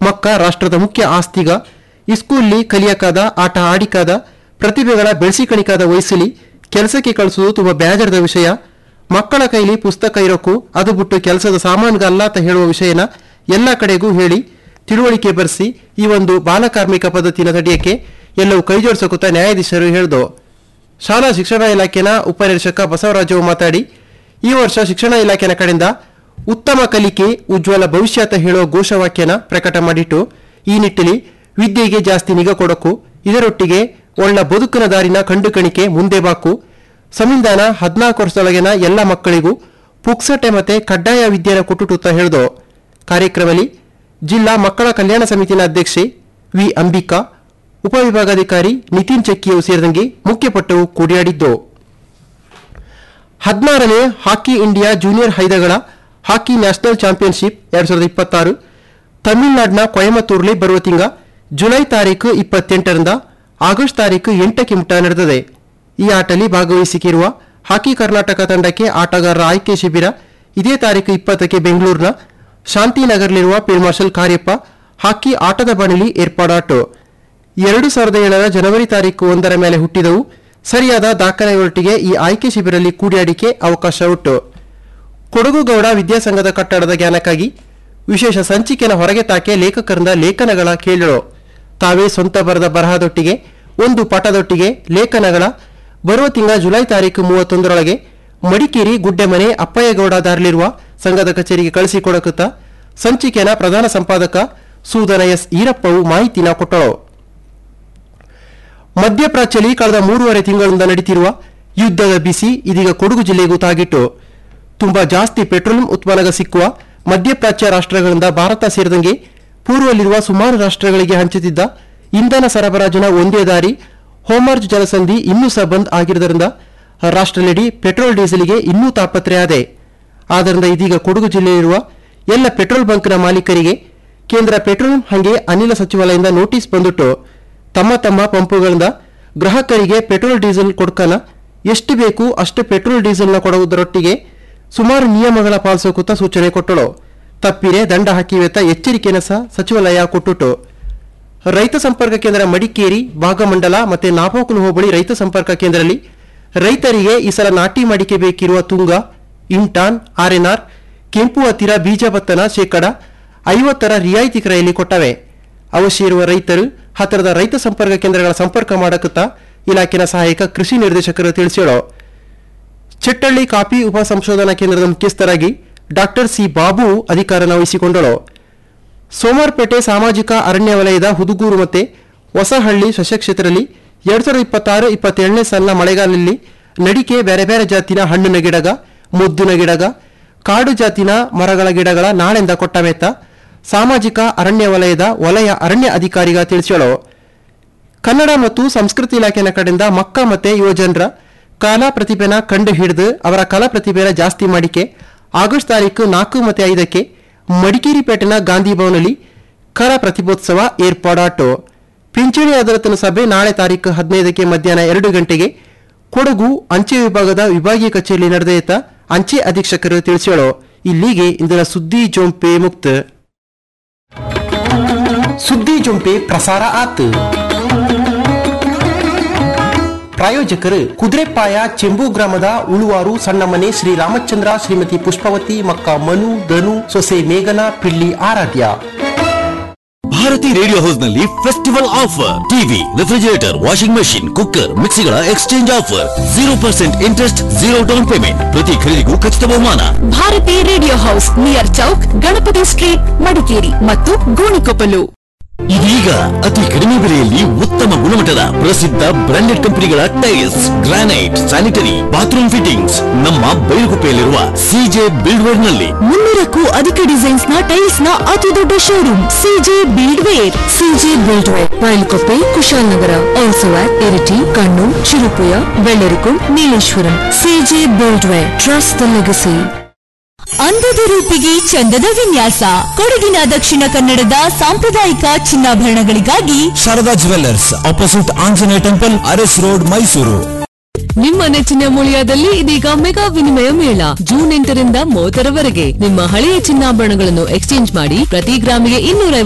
ಮಕ್ಕ ರಾಷ್ಟ್ರದ ಮುಖ್ಯ ಆಸ್ತಿಗ ಇಸ್ಕೂಲ್ಲಿ ಕಲಿಯಕಾದ ಆಟ ಆಡಿಕಾದ ಪ್ರತಿಭೆಗಳ ಬೆಳೆಸಿಕಣಿಕಾದ ವಯಸ್ಸಲ್ಲಿ ಕೆಲಸಕ್ಕೆ ಕಳಿಸುವುದು ತುಂಬಾ ಬೇಜಾರದ ವಿಷಯ. ಮಕ್ಕಳ ಕೈಲಿ ಪುಸ್ತಕ ಇರೋಕ್ಕೂ ಅದು ಬಿಟ್ಟು ಕೆಲಸದ ಸಾಮಾನುಗ ಅಲ್ಲ ಅಂತ ಹೇಳುವ ವಿಷಯನ ಎಲ್ಲ ಕಡೆಗೂ ಹೇಳಿ ತಿಳುವಳಿಕೆ ಬರೆಸಿ ಈ ಒಂದು ಬಾಲಕಾರ್ಮಿಕ ಪದ್ಧತಿನ ತಡೆಯಕ್ಕೆ ಎಲ್ಲವೂ ಕೈ ಜೋಡಿಸೋಕುತ್ತಾ ನ್ಯಾಯಾಧೀಶರು ಹೇಳಿದು. ಶಾಲಾ ಶಿಕ್ಷಣ ಇಲಾಖೆನ ಉಪನಿರೀಕ್ಷಕ ಬಸವರಾಜು ಮಾತಾಡಿ, ಈ ವರ್ಷ ಶಿಕ್ಷಣ ಇಲಾಖೆನ ಕಡೆಯಿಂದ ಉತ್ತಮ ಕಲಿಕೆ ಉಜ್ವಲ ಭವಿಷ್ಯ ಅಂತ ಹೇಳುವ ಘೋಷವಾಕ್ಯನ ಪ್ರಕಟ ಮಾಡಿಟ್ಟು ಈ ನಿಟ್ಟಿನಲ್ಲಿ ವಿದ್ಯೆಗೆ ಜಾಸ್ತಿ ನಿಗಾ ಕೊಡೋಕು, ಇದರೊಟ್ಟಿಗೆ ಒಳ್ಳ ಬದುಕಿನ ದಾರಿನ ಕಂಡುಕಣಿಕೆ ಮುಂದೆ ಬಾಕು, ಸಂವಿಧಾನ 14 ವರ್ಷದೊಳಗಿನ ಎಲ್ಲ ಮಕ್ಕಳಿಗೂ ಪುಕ್ಸಟೆ ಮತ್ತೆ ಕಡ್ಡಾಯ ವಿದ್ಯೆನ ಕೊಟ್ಟುಟ ಹೇಳಿದು. ಕಾರ್ಯಕ್ರಮದಲ್ಲಿ ಜಿಲ್ಲಾ ಮಕ್ಕಳ ಕಲ್ಯಾಣ ಸಮಿತಿನ ಅಧ್ಯಕ್ಷೆ ವಿ ಅಂಬಿಕಾ, ಉಪವಿಭಾಗಾಧಿಕಾರಿ ನಿತಿನ್ ಚೆಕ್ಕಿಯು ಸೇರಿದಂಗೆ ಮುಖ್ಯಪಟ್ಟವು ಕೂಡಿಯಾಡಿದ್ದು. 16ನೇ ಹಾಕಿ ಇಂಡಿಯಾ ಜೂನಿಯರ್ ಹೈದಗಳ ಹಾಕಿ ನ್ಯಾಷನಲ್ ಚಾಂಪಿಯನ್ಶಿಪ್ 2026 ತಮಿಳುನಾಡಿನ ಕೊಯಮತ್ತೂರ್ಲಿ ಬರುವ ತಿಂಗ ಜುಲೈ ತಾರೀಕು 28ರಿಂದ ಆಗಸ್ಟ್ ತಾರೀಕು 8ಕ್ಕೆ ಮುಟ್ಟ ನಡೆದಿದೆ. ಈ ಆಟದಲ್ಲಿ ಭಾಗವಹಿಸಿರುವ ಹಾಕಿ ಕರ್ನಾಟಕ ತಂಡಕ್ಕೆ ಆಟಗಾರರ ಆಯ್ಕೆ ಶಿಬಿರ ಇದೇ ತಾರೀಕು 20ಕ್ಕೆ ಬೆಂಗಳೂರಿನ ಶಾಂತಿನಗರ್ಲಿರುವ ಫೀಲ್ಡ್ ಮಾರ್ಷಲ್ ಕಾರ್ಯಪ್ಪ ಹಾಕಿ ಆಟದ ಬಾಣಿಲಿ ಏರ್ಪಾಡಾಟು. 2007 ಜನವರಿ ತಾರೀಕು 1ರ ಮೇಲೆ ಹುಟ್ಟಿದವು ಸರಿಯಾದ ದಾಖಲೆಗಳೊಟ್ಟಿಗೆ ಈ ಆಯ್ಕೆ ಶಿಬಿರಲ್ಲಿ ಕೂಡಿಯಾಡಿಕೆ ಅವಕಾಶ ಉಂಟು. ಕೊಡಗು ಗೌಡ ವಿದ್ಯಾಸಂಘದ ಕಟ್ಟಡದ ಜ್ಞಾನಕ್ಕಾಗಿ ವಿಶೇಷ ಸಂಚಿಕೆನ ಹೊರಗೆ ತಾಕೆ ಲೇಖಕರಿಂದ ಲೇಖನಗಳ ಕೇಳಲು ತಾವೇ ಸ್ವಂತ ಬರೆದ ಬರಹದೊಟ್ಟಿಗೆ ಒಂದು ಪಟದೊಟ್ಟಿಗೆ ಲೇಖನಗಳ ಬರುವ ತಿಂಗ ಜುಲೈ ತಾರೀಕು 31ರೊಳಗೆ ಮಡಿಕೇರಿ ಗುಡ್ಡೆಮನೆ ಅಪ್ಪಯ್ಯಗೌಡ ದಾರಲಿರುವ ಸಂಘದ ಕಚೇರಿಗೆ ಕಳಿಸಿಕೊಡಕುತ್ತಾ ಸಂಚಿಕೆನ ಪ್ರಧಾನ ಸಂಪಾದಕ ಸೂದನ ಎಸ್ ಈರಪ್ಪವು ಮಾಹಿತಿನ ಕೊಟ್ಟಳು. ಮಧ್ಯಪ್ರಾಚ್ಯದಲ್ಲಿ ಕಳೆದ 3.5 ತಿಂಗಳಿಂದ ನಡೀತಿರುವ ಯುದ್ಧದ ಬಿಸಿ ಇದೀಗ ಕೊಡಗು ಜಿಲ್ಲೆಗೂ ತಾಗಿಟ್ಟು ತುಂಬಾ ಜಾಸ್ತಿ ಪೆಟ್ರೋಲಿಯಂ ಉತ್ಪನ್ನಗ ಸಿಕ್ಕುವ ಮಧ್ಯಪ್ರಾಚ್ಯ ರಾಷ್ಟ್ರಗಳಿಂದ ಭಾರತ ಸೇರಿದಂಗೆ ಪೂರ್ವದಲ್ಲಿರುವ ಸುಮಾರು ರಾಷ್ಟ್ರಗಳಿಗೆ ಹಂಚುತ್ತಿದ್ದ ಇಂಧನ ಸರಬರಾಜಿನ ಒಂದೇ ದಾರಿ ಹೋಮರ್ಜ್ ಜಲಸಂಧಿ ಇನ್ನೂ ಸಹ ಬಂದ್ ಆಗಿರುವುದರಿಂದ ರಾಷ್ಟ್ರದೆಡೆ ಪೆಟ್ರೋಲ್ ಡೀಸೆಲ್ಗೆ ಇನ್ನೂ ತಾಪತ್ರೆ ಆದೆ. ಆದ್ದರಿಂದ ಇದೀಗ ಕೊಡಗು ಜಿಲ್ಲೆಯಲ್ಲಿರುವ ಎಲ್ಲ ಪೆಟ್ರೋಲ್ ಬಂಕ್ನ ಮಾಲೀಕರಿಗೆ ಕೇಂದ್ರ ಪೆಟ್ರೋಲಿಯಂ ಹಾಗೆ ಅನಿಲ ಸಚಿವಾಲಯದಿಂದ ನೋಟಿಸ್ ಬಂದುಟ್ಟು ತಮ್ಮ ತಮ್ಮ ಪಂಪುಗಳಿಂದ ಗ್ರಾಹಕರಿಗೆ ಪೆಟ್ರೋಲ್ ಡೀಸೆಲ್ ಕೊಡ್ಕನ ಎಷ್ಟು ಬೇಕು ಅಷ್ಟು ಪೆಟ್ರೋಲ್ ಡೀಸೆಲ್ನ ಕೊಡುವುದರೊಟ್ಟಿಗೆ ಸುಮಾರು ನಿಯಮಗಳ ಪಾಲಿಸೋಕುತ್ತ ಸೂಚನೆ ಕೊಟ್ಟಳು. ತಪ್ಪಿರೆ ದಂಡ ಹಾಕಿವೆತ್ತ ಎಚ್ಚರಿಕೆಯನ್ನು ಸಹ ಸಚಿವಾಲಯ ಕೊಟ್ಟುಟ್ಟು. ರೈತ ಸಂಪರ್ಕ ಕೇಂದ್ರ ಮಡಿಕೇರಿ ಭಾಗಮಂಡಲ ಮತ್ತೆ ನಾಪೋಕಲು ಹೋಬಳಿ ರೈತ ಸಂಪರ್ಕ ಕೇಂದ್ರದಲ್ಲಿ ರೈತರಿಗೆ ಈ ಸಲ ನಾಟಿ ಮಾಡಿಕೆ ಬೇಕಿರುವ ತುಂಗ, ಇಂಟಾನ್, ಆರ್ಎನ್ಆರ್, ಕೆಂಪು ಹತ್ತಿರ ಬೀಜ ಭತ್ತನ 50% ರಿಯಾಯಿತಿ ಕ್ರಯಲ್ಲಿ ಕೊಟ್ಟವೆ. ಅವಶ್ಯ ಇರುವ ರೈತರು ಹತ್ತಿರದ ರೈತ ಸಂಪರ್ಕ ಕೇಂದ್ರಗಳ ಸಂಪರ್ಕ ಮಾಡಕುತ್ತಾ ಇಲಾಖೆಯ ಸಹಾಯಕ ಕೃಷಿ ನಿರ್ದೇಶಕರು ತಿಳಿಸಿದರು. ಚೆಟ್ಟಳ್ಳಿ ಕಾಫಿ ಉಪ ಸಂಶೋಧನಾ ಕೇಂದ್ರದ ಮುಖ್ಯಸ್ಥರಾಗಿ ಡಾಕ್ಟರ್ ಸಿ ಬಾಬು ಅಧಿಕಾರನ ವಹಿಸಿಕೊಂಡಳು. ಸೋಮವಾರಪೇಟೆ ಸಾಮಾಜಿಕ ಅರಣ್ಯ ವಲಯದ ಹುದುಗೂರು ಮತ್ತೆ ಹೊಸಹಳ್ಳಿ ಸಸ್ಯಕ್ಷೇತ್ರದಲ್ಲಿ 2026-27ನೇ ಸಾಲಿನ ಮಳೆಗಾಲದಲ್ಲಿ ನಡಿಕೆ ಬೇರೆ ಬೇರೆ ಜಾತಿನ ಹಣ್ಣಿನ ಗಿಡಗ, ಮುದ್ದಿನ ಗಿಡಗ, ಕಾಡು ಜಾತಿನ ಮರಗಳ ಗಿಡಗಳ ನಾಳೆಂದ ಕೊಟ್ಟವೆತ್ತ ಸಾಮಾಜಿಕ ಅರಣ್ಯ ವಲಯದ ವಲಯ ಅರಣ್ಯ ಅಧಿಕಾರಿಗ ತಿಳಿಸಳು. ಕನ್ನಡ ಮತ್ತು ಸಂಸ್ಕೃತಿ ಇಲಾಖೆಯ ಕಡೆಯಿಂದ ಮಕ್ಕ ಮತ್ತೆ ಯುವಜನರ ಕಲಾ ಪ್ರತಿಭೆನ ಕಂಡು ಹಿಡಿದು ಅವರ ಕಲಾ ಪ್ರತಿಭೆನ ಜಾಸ್ತಿ ಮಾಡಿಕೆ ಆಗಸ್ಟ್ ತಾರೀಕು 4 ಮತ್ತು 5ಕ್ಕೆ ಮಡಿಕೇರಿ ಪೇಟೆನ ಗಾಂಧಿ ಭವನಲ್ಲಿ ಕಲಾ ಪ್ರತಿಭೋತ್ಸವ ಏರ್ಪಾಡಾಟು. ಪಿಂಚಣಿ ಅದಾಲತ್ನ ಸಭೆ ನಾಳೆ ತಾರೀಕು 15ಕ್ಕೆ ಮಧ್ಯಾಹ್ನ 2 ಗಂಟೆಗೆ ಕೊಡಗು ಅಂಚೆ ವಿಭಾಗದ ವಿಭಾಗೀಯ ಕಚೇರಿ ನಡೆದೆಯತ್ತ ಅಂಚೆ ಅಧೀಕ್ಷಕರು ತಿಳಿಸಳು. ಇಲ್ಲಿಗೆ ಇಂದಿನ ಸುದ್ದಿ ಜೊಂಪೆ ಮುಕ್ತ. ಸುದ್ದಿ ಜೊಂಪೆ ಪ್ರಸಾರ ಆತು. ಪ್ರಾಯೋಜಕರು ಕುದುರೆಪಾಯ ಚೆಂಬು ಗ್ರಾಮದ ಉಳುವಾರು ಸಣ್ಣಮನೆ ಶ್ರೀ ರಾಮಚಂದ್ರ ಶ್ರೀಮತಿ ಪುಷ್ಪವತಿ ಮಕ್ಕ ಮನು ಧನು ಸೊಸೆ ಮೇಘನಾ ಪಿಳ್ಳಿ ಆರಾಧ್ಯ. ಭಾರತಿ ರೇಡಿಯೋ ಹೌಸ್ ನಲ್ಲಿ festival offer TV, refrigerator, washing machine, cooker, ಮಿಕ್ಸಿಗಳ exchange offer, 0% interest, 0 down payment, ಪ್ರತಿ ಖರೀದಿಗೂ ಖಚಿತ ಬಹುಮಾನ. Bharati radio house near Chowk, Ganapati street, Madikeri ಮತ್ತು ಗೋಣಿಕೊಪ್ಪಲು. ಇದೀಗ ಅತಿ ಕಡಿಮೆ ಬೆಲೆಯಲ್ಲಿ ಉತ್ತಮ ಗುಣಮಟ್ಟದ ಪ್ರಸಿದ್ಧ ಬ್ರಾಂಡೆಡ್ ಕಂಪನಿಗಳ tiles, granite, sanitary, bathroom fittings ನಮ್ಮ ಬೈಲುಗುಪ್ಪೆಯಲ್ಲಿರುವ ಸಿಜೆ ಬಿಲ್ಡ್ವೇರ್ ನಲ್ಲಿ 300ಕ್ಕೂ ಅಧಿಕ ಡಿಸೈನ್ಸ್ ನ ಟೈಲ್ಸ್ ನ ಅತಿ ದೊಡ್ಡ showroom CJ ಬಿಲ್ಡ್ವೇರ್. CJ ಬಿಲ್ಡ್ವೇರ್ ಬೈಲುಗುಪ್ಪೆ, Kushalnagar, also at Iritty, Kannur, Cherupuzha, Vellarikundu, Nileshwaram. CJ ಬಿಲ್ಡ್ವೇರ್, trust the legacy. ಅಂದದ ರೂಪಿಗೆ ಚಂದದ ವಿನ್ಯಾಸ. ಕೊಡಗಿನ ದಕ್ಷಿಣ ಕನ್ನಡದ ಸಾಂಪ್ರದಾಯಿಕ ಚಿನ್ನಾಭರಣಗಳಿಗಾಗಿ Sharada jewellers, opposite Anjaneya temple, Aras road, Mysuru. ನಿಮ್ಮ ನೆಚ್ಚಿನ ಮೂಲ್ಯದಲ್ಲಿ ಇದೀಗ ಮೆಗಾ ವಿನಿಮಯ ಮೇಳ ಜೂನ್ 8ರಿಂದ 30ರವರೆಗೆ. ನಿಮ್ಮ ಹಳೆಯ ಚಿನ್ನಾಭರಣಗಳನ್ನು ಎಕ್ಸ್ಚೇಂಜ್ ಮಾಡಿ ಪ್ರತಿ ಗ್ರಾಮಿಗೆ 250